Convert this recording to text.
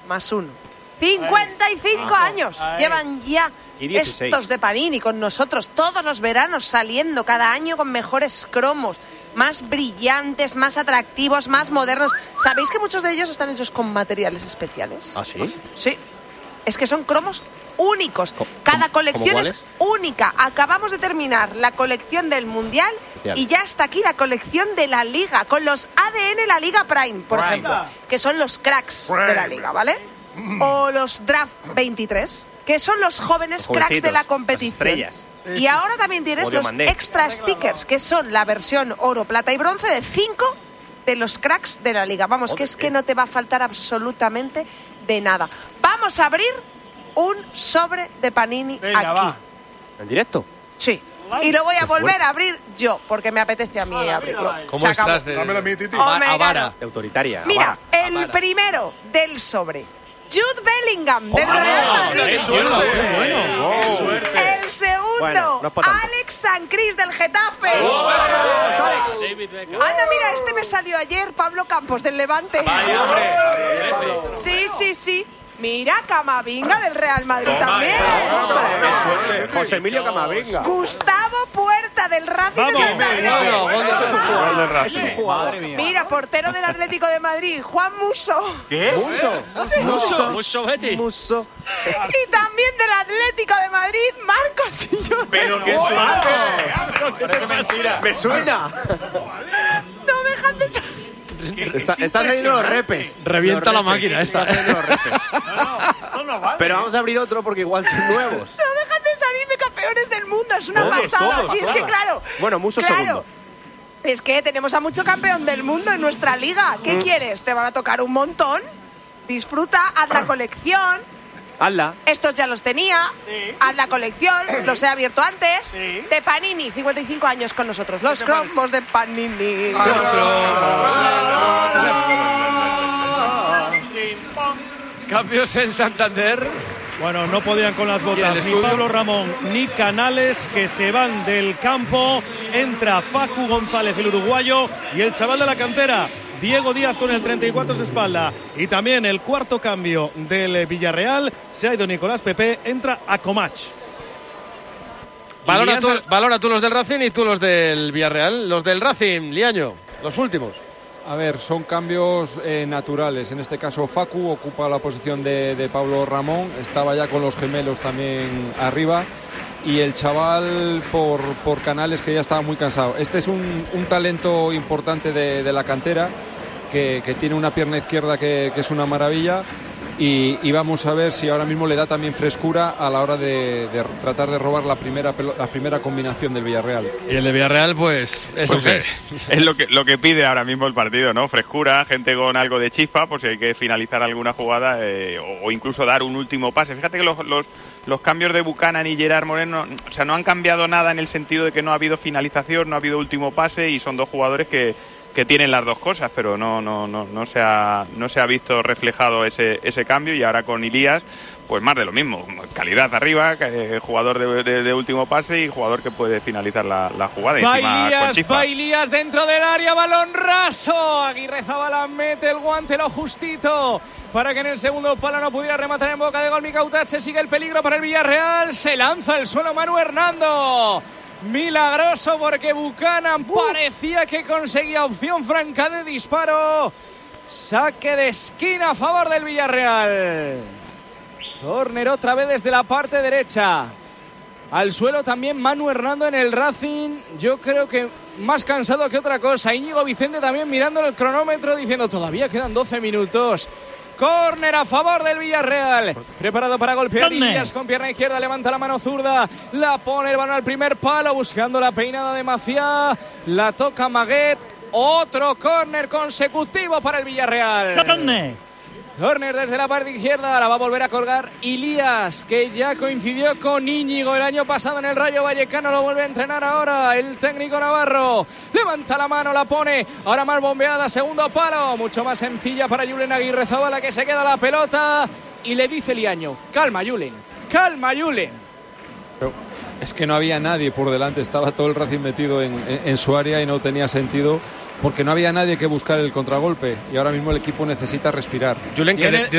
más 1. 55 años llevan ya estos de Panini con nosotros todos los veranos, saliendo cada año con mejores cromos, más brillantes, más atractivos, más modernos. ¿Sabéis que muchos de ellos están hechos con materiales especiales? ¿Ah, sí? Sí. Es que son cromos únicos. Cada colección es única. Acabamos de terminar la colección del Mundial y ya está aquí la colección de la Liga, con los ADN La Liga Prime, por ejemplo, que son los cracks de la Liga, ¿vale? O los Draft 23, que son los jóvenes cracks de la competición. Y ahora también tienes los extra stickers, que son la versión oro, plata y bronce de 5 de los cracks de la Liga. Vamos, que es que no te va a faltar absolutamente de nada. Vamos a abrir un sobre de Panini aquí. Va. ¿En directo? Sí. Y lo voy a volver a abrir yo, porque me apetece a mí abrirlo. ¿Cómo estás de avara, de autoritaria? Mira, el primero del sobre. Jude Bellingham, del Real Madrid. ¡Qué bueno! El segundo, Alex Sancris, del Getafe. Anda, mira, este me salió ayer, Pablo Campos, del Levante. Sí. Mira, Camavinga, del Real Madrid también. ¡Qué suerte! José Emilio Camavinga. Gustavo Puerta, del Racing de Santander. Madre mía. Mira, portero del Atlético de Madrid, Juan Musso. ¿Qué? Musso Betty. Musso. Y también del Atlético de Madrid, Marcos Sillón. ¡Pero qué suerte! Mentira. ¡Me suena! No dejan de... Están saliendo los repes. Revienta la máquina esta. Pero vamos a abrir otro porque igual son nuevos. No dejan de salir de campeones del mundo, es una pasada. Sí, es que claro. Bueno, Musso segundo. Es que tenemos a mucho campeón del mundo en nuestra liga. ¿Qué quieres? Te van a tocar un montón. Disfruta, haz la colección. Hazla. Estos ya los tenía. Haz la colección, los he abierto antes. De Panini, 55 años con nosotros. Los cromos de Panini. Cambios en Santander. Bueno, no podían con las botas ni Pablo Ramón ni Canales, que se van del campo. Entra Facu González, el uruguayo, y el chaval de la cantera, Diego Díaz, con el 34 a su espalda. Y también el cuarto cambio del Villarreal, se ha ido Nicolás Pepe, entra a Comach. Valora tú los del Racing y tú los del Villarreal. Los del Racing, Liaño, los últimos. A ver, son cambios naturales. En este caso, Facu ocupa la posición de Pablo Ramón. Estaba ya con los gemelos también arriba. Y el chaval por Canales, que ya estaba muy cansado. Este es un talento importante de la cantera, que tiene una pierna izquierda que es una maravilla. Y vamos a ver si ahora mismo le da también frescura a la hora de tratar de robar la primera combinación del Villarreal. Y el de Villarreal, pues eso que es lo que pide ahora mismo el partido, ¿no? Frescura, gente con algo de chispa, por si hay que finalizar alguna jugada o incluso dar un último pase. Fíjate que los cambios de Buchanan y Gerard Moreno, o sea, no han cambiado nada en el sentido de que no ha habido finalización, no ha habido último pase, y son dos jugadores que tienen las dos cosas, pero no se ha visto reflejado ese cambio. Y ahora con Ilías, pues más de lo mismo, calidad arriba, jugador de último pase y jugador que puede finalizar la jugada. Va Ilías dentro del área, balón raso, Aguirrezabala mete el guante lo justito para que en el segundo palo no pudiera rematar en boca de gol Micautache. Sigue el peligro para el Villarreal, se lanza al suelo Manu Hernando. Milagroso, porque Buchanan parecía que conseguía opción franca de disparo. Saque de esquina a favor del Villarreal. Córner otra vez desde la parte derecha. Al suelo también Manu Hernando en el Racing. Yo creo que más cansado que otra cosa. Íñigo Vicente también mirando el cronómetro diciendo todavía quedan 12 minutos. Córner a favor del Villarreal. Preparado para golpear Ilías con pierna izquierda. Levanta la mano zurda. La pone el balón al primer palo. Buscando la peinada de Maciá. La toca Maguet. Otro córner consecutivo para el Villarreal. Córner desde la parte izquierda. La va a volver a colgar Ilías, que ya coincidió con Íñigo el año pasado en el Rayo Vallecano. Lo vuelve a entrenar ahora el técnico navarro. Levanta la mano, la pone. Ahora más bombeada, segundo palo. Mucho más sencilla para Julen Aguirrezabala, que se queda la pelota. Y le dice Liaño: calma, Julen. Calma, Julen. Pero es que no había nadie por delante. Estaba todo el Racing metido en su área y no tenía sentido, porque no había nadie que buscar el contragolpe, y ahora mismo el equipo necesita respirar. Julen,